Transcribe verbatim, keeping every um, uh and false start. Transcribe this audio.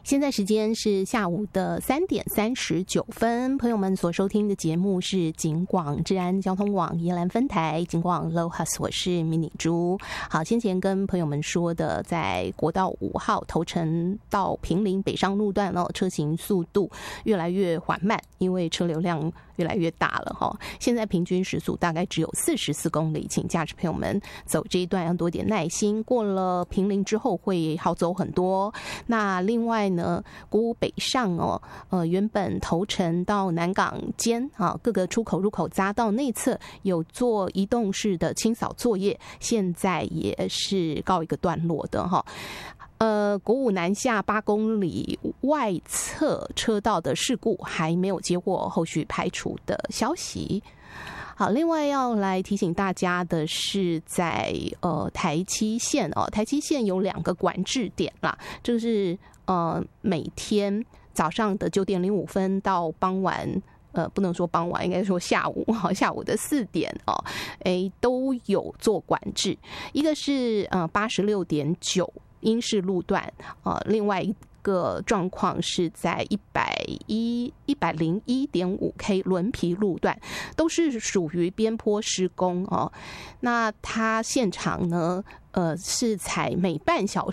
现在时间是下午的三点三十九分，朋友们所收听的节目是警广治安交通网宜兰分台警广 Lohas， 我是迷你猪。好，先前跟朋友们说的，在国道五号头城到坪林北上路段哦，车行速度越来越缓慢，因为车流量越来越大了哈。现在平均时速大概只有四十四公里，请驾驶朋友们走这一段要多点耐心，过了坪林之后会好走很多。那另外呢，国五北上哦，呃，原本头城到南港间啊，各个出口入口匝道内侧有做移动式的清扫作业，现在也是告一个段落的哈。呃，国五南下八公里外侧车道的事故还没有接获后续排除的消息。好，另外要来提醒大家的是在，呃台七线哦，台七线有两个管制点啦，就是呃每天早上的九点零五分到傍晚，呃不能说傍晚，应该说下午哈，下午的四点哦，哎都有做管制，一个是呃八十六点九英式路段，呃另外一个状况是在一百一一百零一点五 K 轮皮路段，都是属于边坡施工哦。那它现场呢，呃，是采每半小时